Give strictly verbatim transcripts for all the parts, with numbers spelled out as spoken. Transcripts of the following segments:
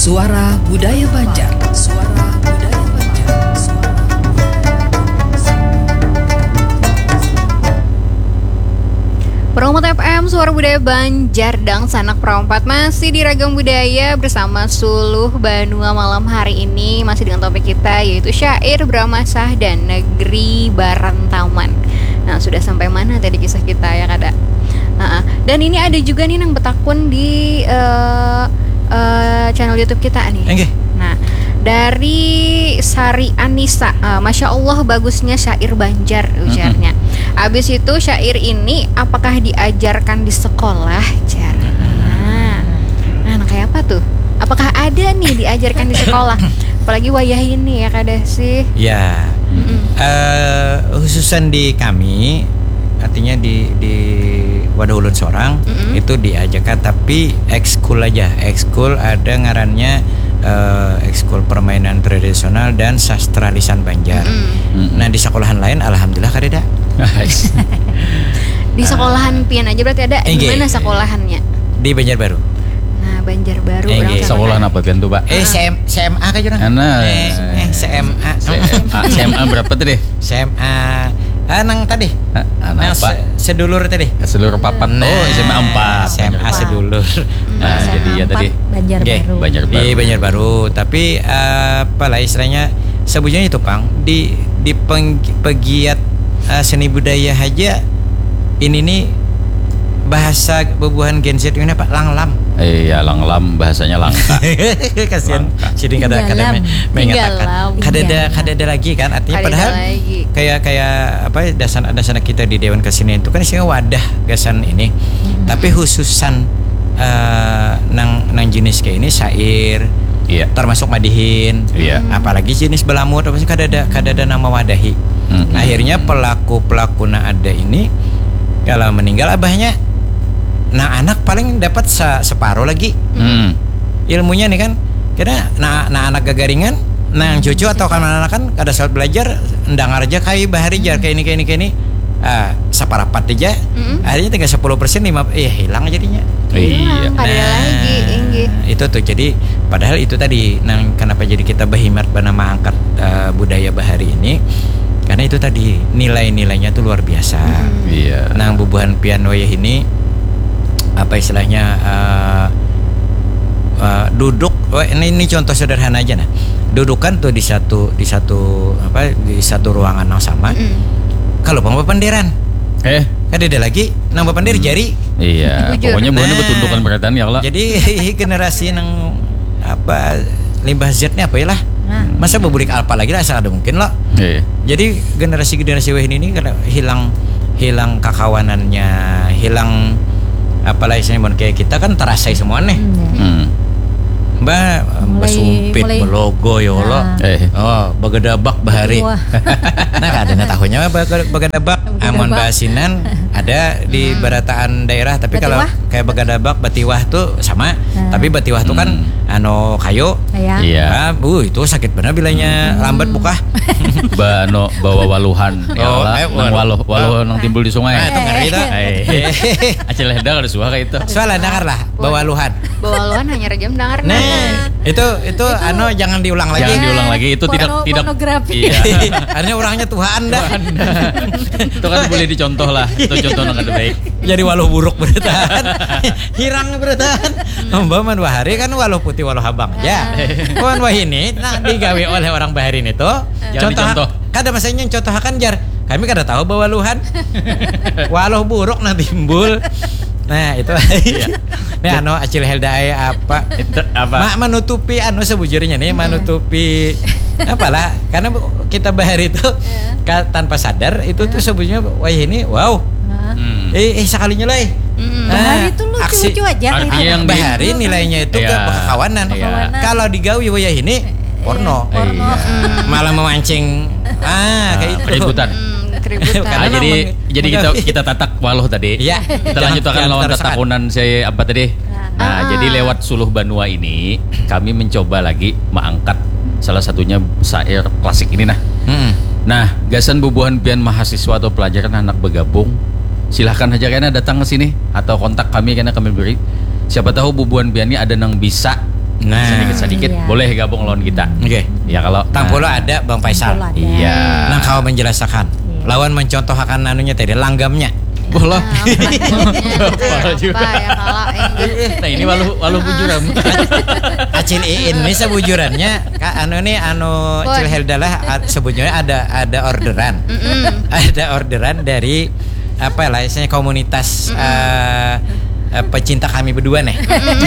Suara Budaya Banjar. Suara Budaya Banjar. Suara... Peromot F M, Suara Budaya Banjar dan Sanak Perompat masih di Ragam Budaya bersama Suluh Banua malam hari ini. Masih dengan topik kita yaitu syair Bramasah dan Negeri Barantaman. Nah, sudah sampai mana tadi kisah kita ya kada? Nah, dan ini ada juga nih nang betakun di uh, uh, channel YouTube kita nih. Okay. Nah, dari Sari Anissa, uh, Masya Allah bagusnya syair Banjar ujarnya. Mm-hmm. Abis itu syair ini apakah diajarkan di sekolah, Jar? Nah, nah, nah kayak apa tuh? Apakah ada nih diajarkan di sekolah? Apalagi wayah ini ya kada sih? Ya, uh, khususan di kami, artinya di di Wadah Ulun Sorang mm-hmm. itu diajarkan, tapi ekskul aja. Ekskul ada ngarannya uh, ekskul permainan tradisional dan sastra lisan Banjar. Mm-hmm. Nah di sekolahan lain, alhamdulillah kada ada. Di sekolahan pian aja berarti ada. Di mana sekolahannya? Di Banjarbaru. Nah, Banjarbaru. Sekolahan apa pian tuh, Pak? Eh, C M, C M A kah jurang? Nah, eh, eh, C M A. C M A berapa tadi? C M A Anang tadi. Anang apa? Sedulur tadi. Sedulur papat. Nah, oh, S M A empat. S M A sedulur. Nah, jadi ya tadi Banjarbaru. Banjarbaru. Di Banjarbaru, tapi uh, apalah istilahnya sebutnya itu, Pang. Di di peng, pegiat uh, seni budaya aja ini nih bahasa bebuhan Gen Z ini apa? Langlam. Iya, langlam bahasanya langka. Kasihan siding kada kada mengatakan kada ada kada ada lagi kan, artinya kada padahal kayak kayak apa dasan-dasan kita di Dewan Kesenian itu kan isinya wadah gasan ini. Hmm. Tapi khususan uh, nang nang jenis kayak ini syair, iya. Termasuk madihin, iya. Apalagi jenis belamut apa sih kada ada kada ada nama wadahi. Hmm. Akhirnya pelaku-pelaku na ada ini kalau meninggal abahnya, nah anak paling dapat se- separuh lagi hmm. ilmunya nih kan, karena nah, nah anak gagaringan, nah yang cucu atau kan anak kan kada saat belajar, ndang aja kai bahari jar kayak ini kayak ini kayak ini, ah separapat aja, hmm. akhirnya tinggal sepuluh persen lima, eh hilang jadinya. Iya. Nah, lagi, itu tuh jadi padahal itu tadi, nah kenapa jadi kita berhimat bernama angkat uh, budaya bahari ini? Karena itu tadi nilai-nilainya tuh luar biasa. Hmm. Iya. Nah bubuhan pian wayah ini apa istilahnya uh, uh, duduk. Oh, ini, ini contoh sederhana aja nah. Dudukan tuh di satu di satu apa di satu ruangan yang sama. Hmm. Kalau bang penderan, eh kan ada lagi nang pendir hmm. jari. Iya. Pokoknya bukan nah, betundukan berkaitan ya Allah. Jadi generasi nang apa limbah Z-nya apa ya lah. Masa bebulik alpa lagi lah asal ada mungkin loh. Iya. Jadi generasi-generasi wah ini karena hilang hilang kakawanannya, hilang apalah istilahnya kayak kita kan terasai semua nih. Hmm. Mbak basumpit melogo ya Allah. Eh. Oh, bagadabak bahari. Nah, kadang tahunya bagadabak amon basinan ada di hmm. barataan daerah, tapi batiwah? Kalau kayak bagadabak batiwah tuh sama, hmm. tapi batiwah tuh kan hmm. ano kayu. Iya. Nah, uh itu sakit benar bilanya hmm. lambat buka. Ba no bawa waluhan. Ya oh, Allah, eh, nang waluh waluh nang timbul di sungai. Nah, itu ngerti itu. Acil hendak ada suara kayak itu. Soalnya dengar lah bawa waluhan. Bawa waluhan hanya rejam dengar. Nah, itu itu, itu ano jangan diulang lagi. Jangan diulang lagi, itu Porno, tidak tidak pornografi. Iya. Artinya orangnya Tuhan dah. Itu kan boleh dicontoh lah. Itu contoh nang ada baik. Jadi waluh buruk bertahan. Hirang bertahan. Mbak dua hari kan waluh putih waluh habang ya. Kawan wah ini nah digawe oleh orang baharin itu. Contoh kada masanya contoh kan jar. Kami kada tahu bahwa waluhan. Waluh buruk nanti timbul. Nah itu iya. Nih anu acil heldai apa itu apa mak menutupi anu sebujurnya nih menutupi apalah karena kita bahar itu yeah. tanpa sadar itu yeah. tuh sebujurnya wah ini wow hmm. eh eh sekalinya lah hmm. nah, bahar itu lucu-lucu aja yang bahari nilainya itu yeah. ke kawanan yeah. kalau digawi wah ini porno, porno. Iya. Malah memancing ah kayak itu keributan. Nah, jadi jadi kita kita tatak waluh tadi. Ya. Kita lanjutkan lawan tatakunan saya apa tadi. Nah, ah. jadi lewat Suluh Banua ini kami mencoba lagi mengangkat salah satunya syair klasik ini nah. Hmm. Nah, gasan bubuhan pian mahasiswa atau pelajar anak bergabung. Silahkan aja kena datang ke sini atau kontak kami karena kami beri. Siapa tahu bubuhan pian ini ada yang bisa Nah, sedikit-sedikit Iya. boleh gabung lawan kita. Oke. Ya kalau Tampulo ada Bang Faisal. Tampulo ada. Iya. Nang kau menjelaskan. Iya. Lawan mencontohkan anunya tadi langgamnya. Bola. Apa juga. ya kalau ini Nah ini walau walau bujuran. Acil Iin ini sebujurannya Kak anu nih anu Bon. Cil Helda lah a- sebujurnya ada ada orderan. Ada orderan dari apa lah istilahnya komunitas eh, eh, pecinta kami berdua nih.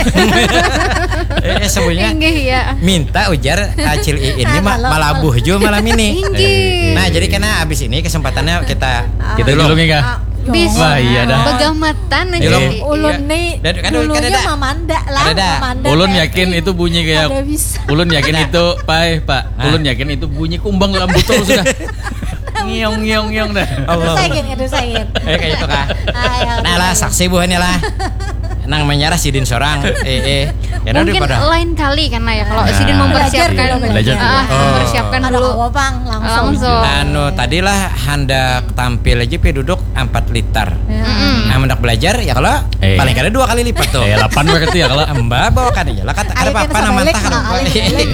eh, sebutnya Inggih ya. minta ujar Acil Iin ini ma- Halo. malabuh juga malam ini. Inggih. Nah jadi karena abis ini kesempatannya kita Kita Dulu. julungi kah? Bisa. Wah, iya dah. Pegamatan aja. Julung. Jadi. Ulun Iya. nih Dan- kan- dulunya kan ada- Mamanda lah. ada dah. Mamanda Ulun kayak yakin gini. itu bunyi kayak Ada bisa. Ulun yakin itu pai pak. Hah? Ulun yakin itu bunyi kumbang rambut tuh sudah. Ngiong ngiong ngiong dah. Allah. Rusakin, rusakin. Eh kayak itu kah? Ayo. Nah lah saksi buahnya lah. Nang menyarah sidin seorang. Eh eh. Ya udah Mungkin daripada- lain kali karena ya kalau Nah. Sidin mempersiapkan Belajar, belajar. Ah, Oh. mempersiapkan Ada dulu. apa bang? Langsung. Langsung. Anu tadilah hendak tampil aja pi duduk empat liter. Mm-mm. Nah hendak belajar ya kalau Eh. paling kada dua kali lipat tuh. Eh delapan berarti ya kalau. Mbak bawa kan aja lah kata Ayo apa kita apa nama sama entah Alex, no, Alex, Alex.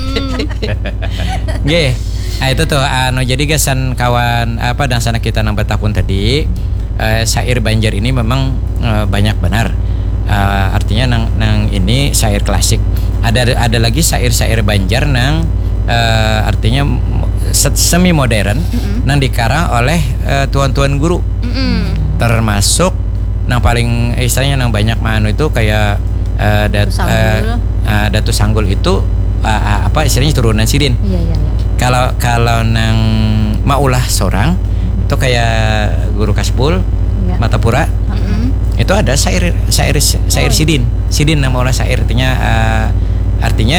Nggih. Nah itu tuh anu jadi gasan kawan apa dan sana kita nang tahun tadi eh, syair Banjar ini memang eh, banyak benar. Eh, artinya nang nang ini syair klasik. Ada ada lagi syair-syair Banjar nang eh, artinya semi modern nang dikarang oleh eh, tuan-tuan guru. Mm-mm. Termasuk nang paling eh, istilahnya nang banyak manu itu kayak eh, dat, Datu Sanggul. eh, eh, Datu Sanggul itu eh, apa istilahnya turunan Sidin. Iya iya iya. Kalau kalau nang maulah seorang itu kayak guru Kaspul Iya. Matapura Mm-mm. itu ada syair syair syair Sidin. Sidin nang maulah syair artinya eh, artinya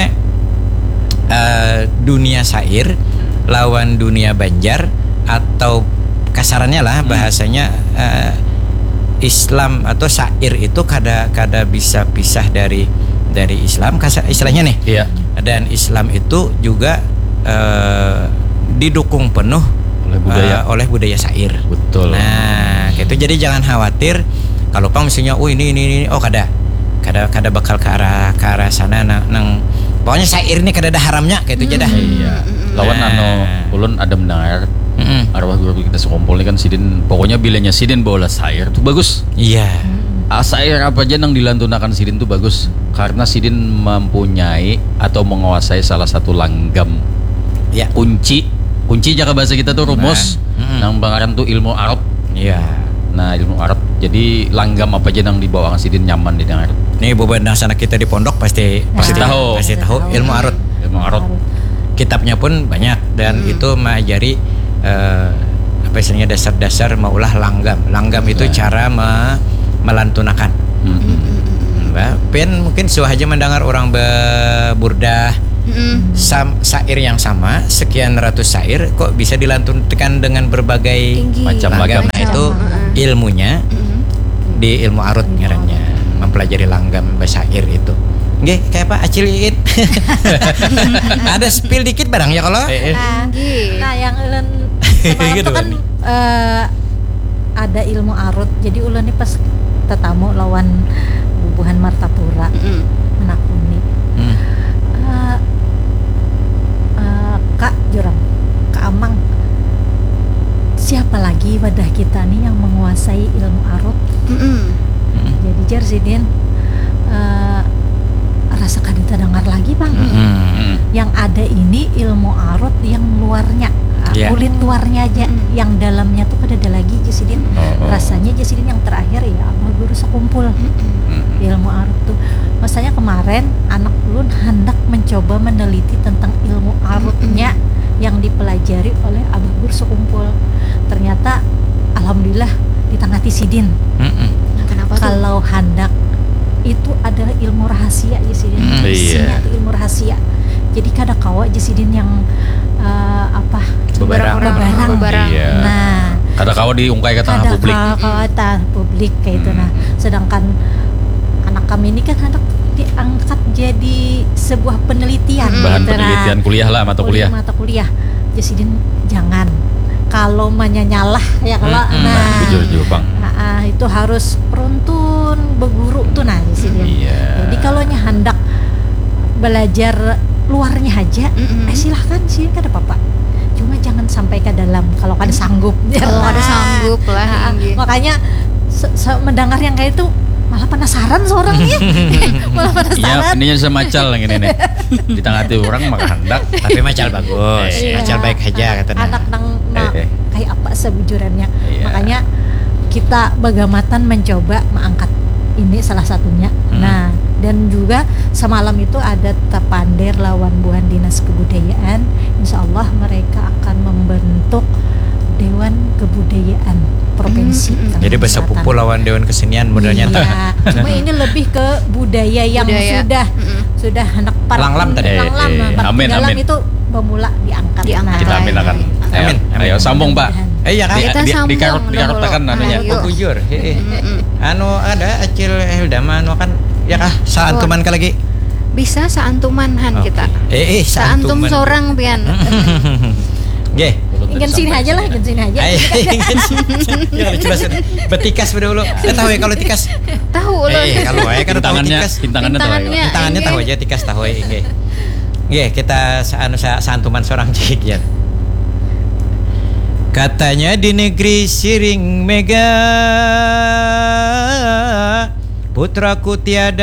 eh, dunia syair lawan dunia Banjar atau kasarannya lah bahasanya eh, Islam atau syair itu kada kada bisa pisah dari dari Islam kasar, istilahnya nih. Iya. Dan Islam itu juga eh, didukung penuh Oleh budaya. eh, oleh budaya syair. Betul. Nah, gitu jadi jangan khawatir kalau pang misalnya oh ini ini ini oh kada kada kada bakal ke arah ke arah sana nang, nang pokoknya syair ini kada ada haramnya kayak itu aja dah. Iya. Lawan Nah. anu ulun ada mendengar Mm-mm. arwah guru kita sekumpul ini kan Sidin pokoknya bilanya Sidin bawa syair tuh bagus. Iya. Ah, syair apa aja yang dilantunakan Sidin tuh bagus karena Sidin mempunyai atau menguasai salah satu langgam Ya. kunci kunci jaka bahasa kita tuh rumus Mm-mm. nang bangaran tuh ilmu Arab. Iya. Nah ilmu Arab jadi langgam apa aja yang dibawa Sidin nyaman didengar. Nih beban sana kita di pondok pasti pasti tahu. pasti tahu Pasti tahu. ilmu arut. Ilmu Arab. Kitabnya pun banyak dan itu mengajari eh, apa istilahnya dasar-dasar maulah langgam. Langgam itu cara me- melantunakan. Mm-mm. Mbak, pen mungkin suah aja mendengar orang berburdah Mm-mm. sam, syair yang sama sekian ratus syair kok bisa dilantunkan dengan berbagai Tinggi. Macam langgam. Nah Macam. itu Mm-mm. ilmunya Mm-mm. di ilmu arut ngarannya mempelajari langgam basyair itu. Nggih, kayak apa Acil Iin. Ada spill dikit barang ya kalau. Eh, eh. Nah, Tinggi. nah yang ulun semalam Gitu tuh kan kan. eh, ada ilmu arut. Jadi ulun nih pas tetamu lawan bubuhan Martapura Mm-mm. menakuni. Hmm. Eh, eh, Kak Jurang, Kak Amang, siapa lagi wadah kita nih yang menguasai ilmu arut? Mm-mm. Jadi jar Sidin eh, rasa kadita dengar lagi bang. Mm-mm. Yang ada ini ilmu arut yang luarnya, Iya. kulit luarnya aja, Mm. yang dalamnya tuh kada ada lagi Jasidin. Oh, oh. Rasanya Jasidin yang terakhir ya abah guru sekumpul Mm. ilmu arut tuh. Masanya kemarin anak ulun hendak mencoba meneliti tentang ilmu arutnya yang dipelajari oleh abah guru sekumpul. Ternyata alhamdulillah ditangati Sidin. Mm-mm. Nah, kenapa tuh? Kalau hendak itu adalah ilmu rahasia Jasidin. Mm, Isinya iya. tuh ilmu rahasia. Jadi kada kawa Jasidin yang eh, apa Bebarang. Bebarang. Bebarang. Iya. Nah, Kada kawa diungkai ke tengah ada publik. kata publik kayak itu. Hmm. Nah, sedangkan anak kami ini kan hendak diangkat jadi sebuah penelitian. Bahan gitu, nah. penelitian kuliah lah mata kuliah. Mata kuliah. Jasidin jangan. Kalau menyanyalah ya kalau Mm-mm. nah, Jujur-jujur bang. nah, ah, itu harus peruntun beguru tuh nah Jasidin. Iya. Jadi kalau nya hendak belajar luarnya aja, Mm-mm. eh silahkan sih kada apa-apa. Cuma jangan sampai ke dalam kalau kada sanggup. Kalau ada sanggup lah. Nah, iya. makanya se- se- mendengar yang kayak itu malah penasaran seorangnya. Malah Iya, penasaran. ininya semacal yang ini nih. Di tengah hati orang maka hendak. Tapi macal bagus, Iya. macal baik aja katanya. Anak nang nah, Eh, eh. kayak apa sebujurannya. Iya. Makanya kita bagamatan mencoba mengangkat ini salah satunya. Hmm. Nah, dan juga semalam itu ada Tapander lawan Buan Dinas Kebudayaan. Insya Allah mereka akan membentuk Dewan Kebudayaan Provinsi. Hmm, hmm. Kalimantan Jadi bahasa Selatan. pupu lawan Dewan Kesenian modalnya Iya, tak. cuma ini lebih ke budaya yang Budaya. sudah Mm-mm. sudah hendak par- Langlam tadi. langlam, Eh, eh, par- amin, dalam amin. itu bermula diangkat. Diangkat. Kita amin akan. Ayo, Amin, amin. ayo sambung Pak. Eh iya kan? Di, Kita di, sambung dikarut, dikarutakan dahulu. anunya. Ayo. Bujur. Heeh. Mm-mm. Anu ada Acil Heldama anu kan ya kah saantuman ka lagi. Bisa saantuman han Oke. kita. Eh eh Saantum saantuman. seorang pian. Nggih. Ingin sini aja lah, ingin sini aja. Ayo, jangan coba sini. Betikas dulu. Eh tahu ya kalau tikas. Tahu loh. Eh kalau ya kan tahu Pintangannya, tikas. pintangannya tahu ya. Pintangannya. Tangannya tahu aja tikas tahu ya nggih. Nggih, kita sa- anu sa- saantuman seorang cik ya. Katanya di negeri Siring Mega putraku tiada